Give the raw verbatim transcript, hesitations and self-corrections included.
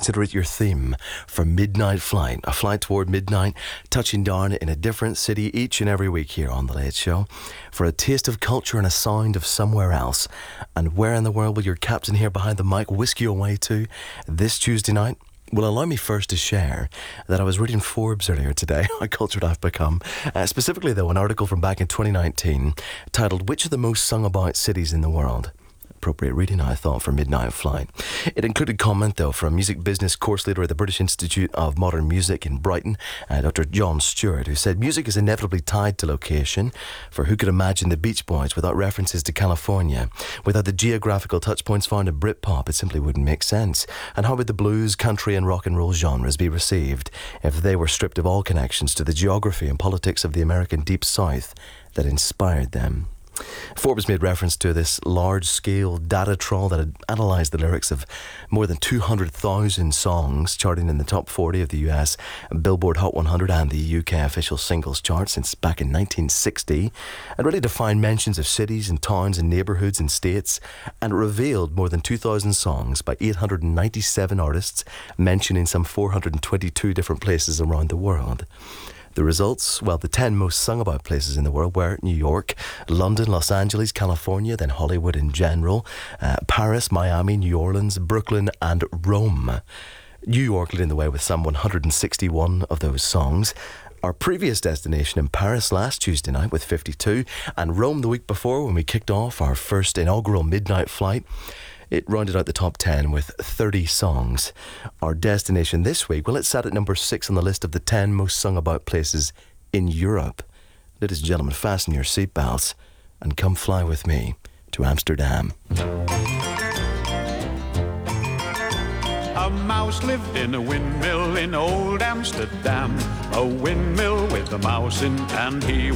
consider it your theme for Midnight Flight, a flight toward midnight, touching down in a different city each and every week here on The Late Show for a taste of culture and a sound of somewhere else. And where in the world will your captain here behind the mic whisk you away to this Tuesday night? Well, allow me first to share that I was reading Forbes earlier today, how cultured I've become. Uh, specifically, though, an article from back in twenty nineteen titled, "Which are the most sung about cities in the world?" Appropriate reading, I thought, for Midnight Flight. It included comment, though, from music business course leader at the British Institute of Modern Music in Brighton, uh, Doctor John Stewart, who said music is inevitably tied to location. For who could imagine the Beach Boys without references to California? Without the geographical touchpoints found in Britpop, it simply wouldn't make sense. And how would the blues, country and rock and roll genres be received if they were stripped of all connections to the geography and politics of the American Deep South that inspired them? Forbes made reference to this large-scale data trawl that had analysed the lyrics of more than two hundred thousand songs charting in the top forty of the U S Billboard Hot one hundred and the U K official singles chart since back in nineteen sixty, and really defined mentions of cities and towns and neighbourhoods and states, and revealed more than two thousand songs by eight hundred ninety-seven artists mentioning some four hundred twenty-two different places around the world. The results, well, the ten most sung about places in the world were New York, London, Los Angeles, California, then Hollywood in general, uh, Paris, Miami, New Orleans, Brooklyn and Rome. New York leading the way with some one hundred sixty-one of those songs. Our previous destination in Paris last Tuesday night with fifty-two, and Rome the week before when we kicked off our first inaugural Midnight Flight. It rounded out the top ten with thirty songs. Our destination this week, well, it sat at number six on the list of the ten most sung about places in Europe. Ladies and gentlemen, fasten your seatbelts and come fly with me to Amsterdam. A mouse lived in a windmill in old Amsterdam. A windmill with a mouse in, and he